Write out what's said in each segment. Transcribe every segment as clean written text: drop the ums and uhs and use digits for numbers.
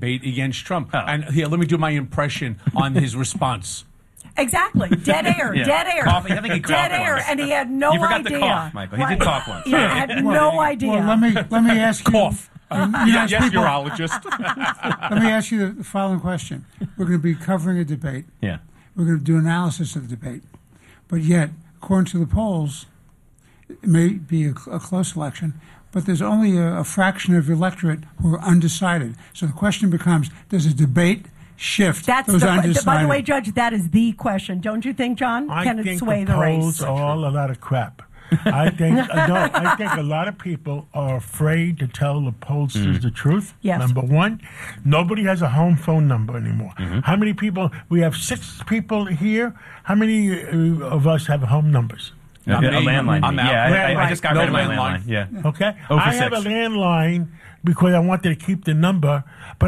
debate against Trump. And here, let me do my impression on his response. Exactly. Dead air. Yeah. Dead air. Cough. I think he coughed dead air. once. And he had no idea. You forgot the cough, Michael. He did cough once. He had no idea. Well, let me ask you. Cough. Yes, people, urologist. Let me ask you the following question. We're going to be covering a debate. Yeah. We're going to do analysis of the debate. But yet, according to the polls, it may be a close election, but there's only a fraction of the electorate who are undecided. So the question becomes, does a debate shift those undecided? By the way, Judge, that is the question. Don't you think, John? Can it sway the race? Polls are all a lot of crap. I think a lot of people are afraid to tell the pollsters the truth. Yes. Number one, nobody has a home phone number anymore. How many people? We have 6 people here. How many of us have home numbers? A landline. I just got rid of my landline. Yeah. Okay. Over I have a 6. landline because I wanted to keep the number. But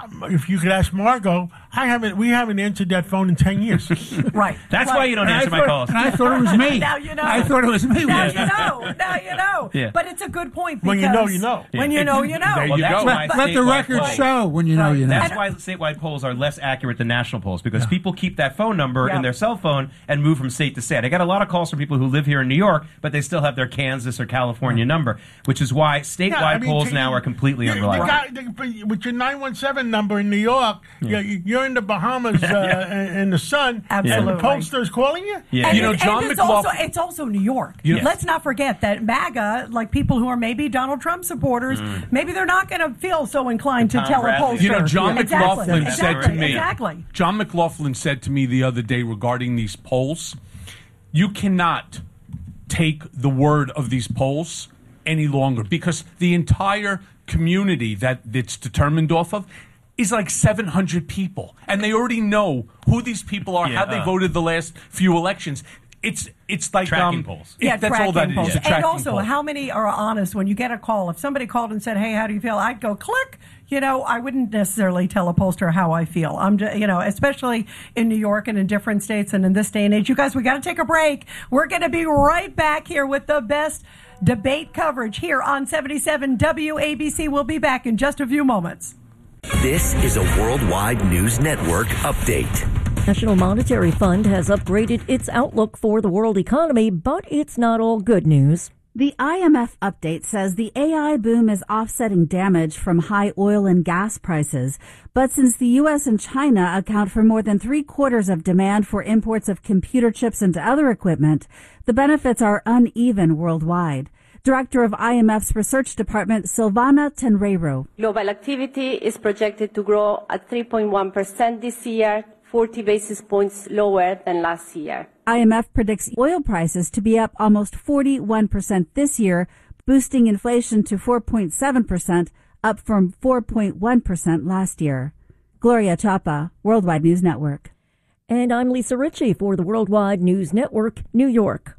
if you could ask Margot, we haven't answered that phone in 10 years. Right. That's why you don't answer my calls. And I thought it was me. Now you know. I thought it was me. Now you know. Now you know. Yeah. But it's a good point. When you know, you know. When you know, you know. There you go. Let the record show when you know, you know. That's why statewide polls are less accurate than national polls, because people keep that phone number in their cell phone and move from state to state. I got a lot of calls from people who live here in New York, but they still have their Kansas or California number, which is why statewide polls now are completely unreliable. With your 917 number in New York, you're in the Bahamas in the sun, Absolutely. and the pollster's calling you? Yeah. And John McLaughlin. It's also New York. Yes. Let's not forget that MAGA, like people who are maybe Donald Trump supporters, maybe they're not going to feel so inclined to tell a pollster. John McLaughlin said to me. Exactly. John McLaughlin said to me the other day regarding these polls, you cannot take the word of these polls any longer, because the entire community that it's determined off of is like 700 people, and they already know who these people are, how they voted the last few elections. It's like tracking polls. That's all that polls. is. And also, how many are honest when you get a call? If somebody called and said, "Hey, how do you feel?" I'd go click. I wouldn't necessarily tell a pollster how I feel. I'm just, especially in New York and in different states and in this day and age. You guys, we got to take a break. We're going to be right back here with the best debate coverage here on 77 WABC. We'll be back in just a few moments. This is a Worldwide News Network update. National Monetary Fund has upgraded its outlook for the world economy, but it's not all good news. The IMF update says the AI boom is offsetting damage from high oil and gas prices. But since the U.S. and China account for more than 3/4 of demand for imports of computer chips and other equipment, the benefits are uneven worldwide. Director of IMF's research department, Silvana Tenreiro. Global activity is projected to grow at 3.1% this year, 40 basis points lower than last year. IMF predicts oil prices to be up almost 41% this year, boosting inflation to 4.7%, up from 4.1% last year. Gloria Chapa, Worldwide News Network. And I'm Lisa Ritchie for the Worldwide News Network, New York.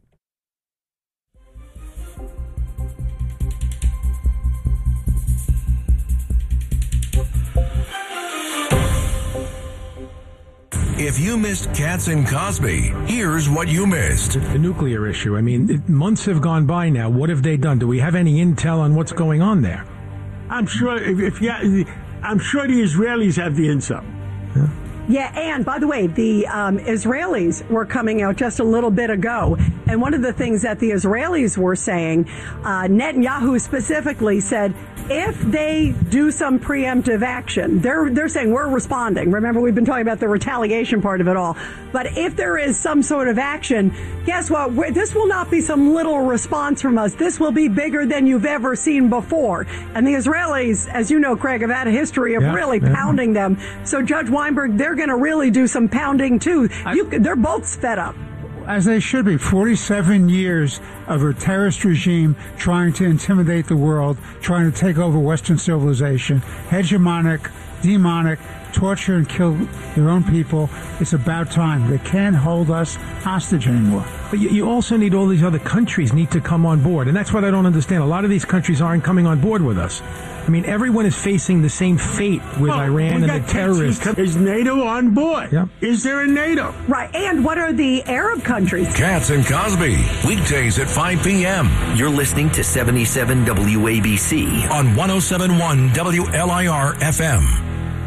If you missed Katz and Cosby, here's what you missed. The nuclear issue. I mean, months have gone by now. What have they done? Do we have any intel on what's going on there? I'm sure I'm sure the Israelis have the intel. Yeah, and by the way, the Israelis were coming out just a little bit ago, and one of the things that the Israelis were saying, Netanyahu specifically said, if they do some preemptive action, they're saying we're responding. Remember, we've been talking about the retaliation part of it all. But if there is some sort of action, guess what? This will not be some little response from us. This will be bigger than you've ever seen before. And the Israelis, as you know, Craig, have had a history of really pounding them. So Judge Weinberg, they're going to really do some pounding too. They're both fed up. As they should be. 47 years of a terrorist regime trying to intimidate the world, trying to take over Western civilization, hegemonic, demonic, torture and kill their own people. It's about time. They can't hold us hostage anymore. But you also need all these other countries need to come on board. And that's what I don't understand. A lot of these countries aren't coming on board with us. I mean, everyone is facing the same fate with Iran and the terrorists. Is NATO on board? Yeah. Is there a NATO? Right. And what are the Arab countries? Katz and Cosby, weekdays at 5 p.m. You're listening to 77 WABC on 107.1 WLIR FM.